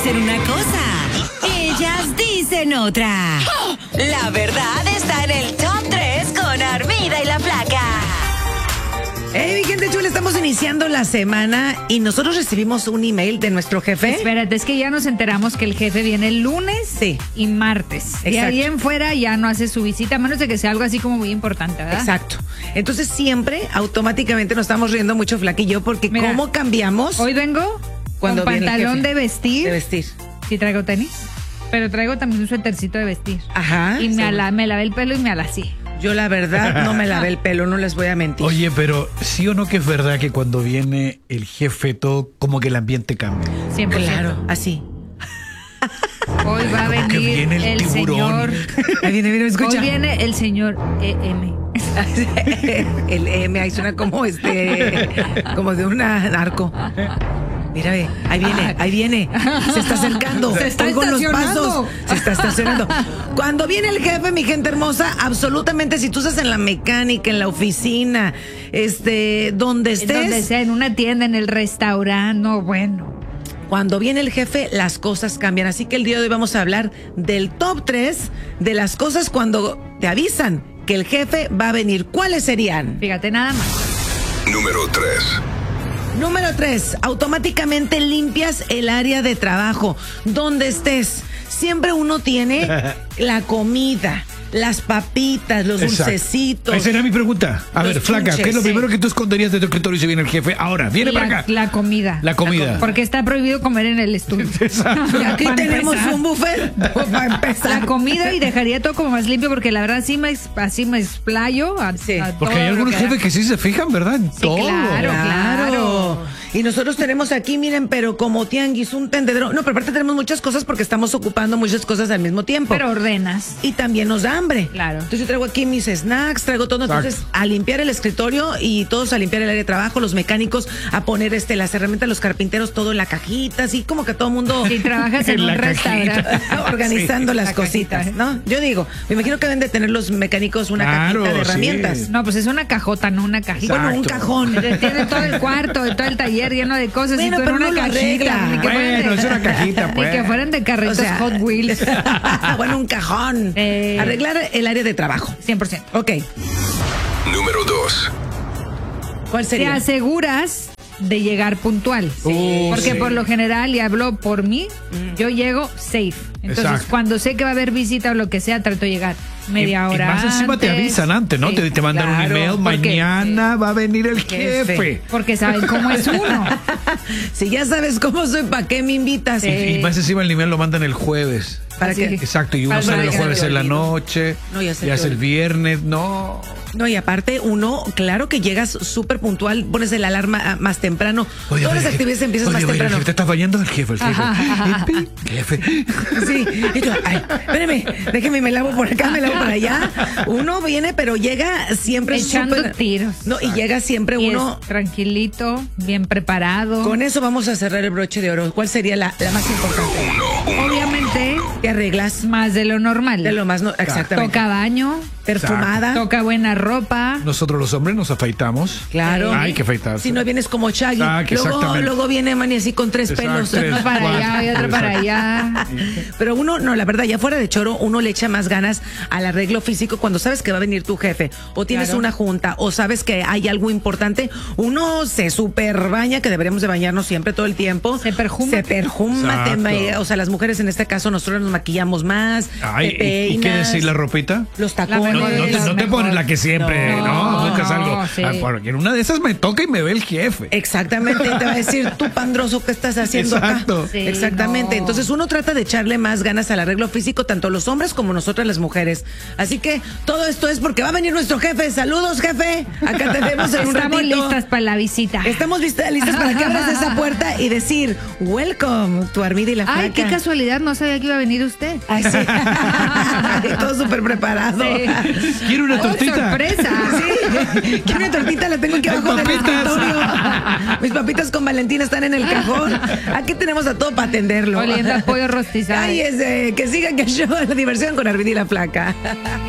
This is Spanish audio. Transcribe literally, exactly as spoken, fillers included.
dicen una cosa, ellas dicen otra. La verdad está en el top tres con Armida y la Flaca. Hey, mi gente chula, estamos iniciando la semana y nosotros recibimos un email de nuestro jefe. Espérate, es que ya nos enteramos que el jefe viene el lunes sí. y martes. Exacto. Y ahí en fuera ya no hace su visita, a menos de que sea algo así como muy importante, ¿verdad? Exacto. Entonces siempre, automáticamente nos estamos riendo mucho, Flaca y yo, porque Mira, ¿cómo cambiamos? Hoy vengo Cuando con viene el pantalón jefe. de vestir. De vestir. Sí traigo tenis, pero traigo también un suétercito de vestir. Ajá. Y me, seguro. ala, me lavé el pelo y me alacé. Yo la verdad no me lavé el pelo, no les voy a mentir. Oye, pero sí o no que es verdad que cuando viene el jefe todo, como que el ambiente cambia. Siempre. Claro, así. Hoy va a Como que venir viene el el, tiburón. señor. Ahí viene, viene, escucha. Hoy viene el señor E M. El M, ahí suena como este, como de un narco. Mira, ve, ahí viene, ahí viene. Se está acercando. Se está Oigo los estacionando. pasos. Se está estacionando. Cuando viene el jefe, mi gente hermosa, absolutamente, si tú estás en la mecánica, en la oficina, este, donde estés. Donde sea, en una tienda, en el restaurante, no, bueno. Cuando viene el jefe, las cosas cambian. Así que el día de hoy vamos a hablar del top tres de las cosas cuando te avisan que el jefe va a venir. ¿Cuáles serían? Fíjate nada más. Número tres. Número tres, automáticamente limpias el área de trabajo. Donde estés, siempre uno tiene la comida, las papitas, los Exacto. dulcecitos. Esa era mi pregunta. A Los ver, Flaca, chunches, ¿qué es lo sí. primero que tú esconderías de tu escritorio si viene el jefe? Ahora, viene la, para acá. La comida. La comida. Porque está prohibido comer en el estudio. Exacto. Y aquí Para tenemos empezar. un buffet para empezar. La comida y dejaría todo como más limpio porque la verdad sí me, así me explayo. A, Sí. a Porque todo hay lo algunos que da. jefes que sí se fijan, ¿verdad? En todo. claro. Claro. Y nosotros tenemos aquí, miren, pero como tianguis, un tendedero. No, pero aparte tenemos muchas cosas porque estamos ocupando muchas cosas al mismo tiempo. Pero ordenas. Y también nos da hambre. Claro. Entonces yo traigo aquí mis snacks, traigo todo. Entonces, Exacto. a limpiar el escritorio y todos a limpiar el área de trabajo, los mecánicos a poner este las herramientas, los carpinteros, todo en la cajita, así como que todo el mundo Si trabajas en, En un la restaurante. cajita. organizando Sí, las la cositas, cajita, ¿no? Yo digo, me imagino que deben de tener los mecánicos una Claro, cajita de sí. herramientas. No, pues es una cajota, no una cajita. Bueno, un Exacto. cajón. Tiene todo el cuarto, todo el taller lleno de cosas Bueno, y tú en pero una no lo cajita. arregla. Ni que fueran Bueno, es una cajita, Ni pues. que fueran de carritos O sea, Hot Wheels. bueno, un cajón. Eh. Arreglar el área de trabajo. cien por ciento. Ok. Número dos. ¿Cuál Te sería? aseguras de llegar puntual. Sí. Porque Sí. por lo general, y hablo por mí, Mm. yo llego safe. Entonces, Exacto. cuando sé que va a haber visita o lo que sea, trato de llegar media Y- hora Y más encima te antes. avisan antes, ¿no? Sí. te, te mandan claro, un email, porque- mañana va a venir el Jefe. jefe. Porque saben cómo es uno. Si ya sabes cómo soy, ¿para qué me invitas? Sí. Y más encima el email lo mandan el jueves. ¿Para Así. qué? Exacto, y uno Para sale el que jueves se me en la olvide. noche, No, ya se ya te es el olvida. viernes, no. No, y aparte uno, claro que llegas súper puntual, pones el alarma ah, más temprano. Oye, Todas oye, las actividades empiezas oye, más oye, temprano. el jefe, ¿te estás bañando? El jefe, el jefe. Ajá. Jefe. Sí, y tú, ay, espérame, déjeme, me lavo por acá, me lavo por allá. Uno viene, pero llega siempre Echando súper- tiros. No, y llega siempre Y uno. es tranquilito, bien preparado. Con eso vamos a cerrar el broche de oro. ¿Cuál sería la, la más importante? Obviamente, Te arreglas más de lo normal. de lo más no, exactamente. Toca baño, Perfumada. toca buena ropa. Nosotros los hombres nos afeitamos. Claro. Hay que afeitarse. Si no vienes como Shaggy. Ah, que luego, exactamente. luego viene Manny así con tres Exacto, pelos. tres. Uno para Cuatro. allá y otro para allá. Pero uno, no, la verdad, ya fuera de choro, uno le echa más ganas al arreglo físico cuando sabes que va a venir tu jefe, o tienes Claro. una junta, o sabes que hay algo importante. Uuno se super baña, que deberíamos de bañarnos siempre todo el tiempo. Se perjuma. Se perjuma, te Exacto. ma- o sea, las mujeres en este caso, nosotros nos maquillamos más. Ay, te ¿y, y qué peinas, decir la ropita? Los La tacones. No, no te, es no te mejor. pones la que siempre, No, ¿no? Buscas no, algo. sí. Ah, porque en una de esas me toca y me ve el jefe. Exactamente, te va a decir tú, pandroso, ¿qué estás haciendo Exacto. acá? Sí, Exactamente. no. Entonces uno trata de echarle más ganas al arreglo físico, tanto los hombres como nosotras las mujeres. Así que todo esto es porque va a venir nuestro jefe. Saludos, jefe. Acá te vemos en un Estamos ratito. listas para la visita. Estamos vista- listas para que abras esa puerta y decir, welcome, tu Armida y la Flaca. Ay, qué casualidad, no sabía que iba a venir usted. Ay, sí. Todo súper preparado. Sí. ¿Quiere una Oh, tortita? sorpresa. Sí, quiero una tortita, la tengo aquí Hay abajo del papitas. escritorio. Mis papitas con Valentina están en el cajón. Aquí tenemos a todo para atenderlo. Oliendo a pollo rostizado. Ay, ese, que sigan que el show de la diversión con Armida y la Flaca.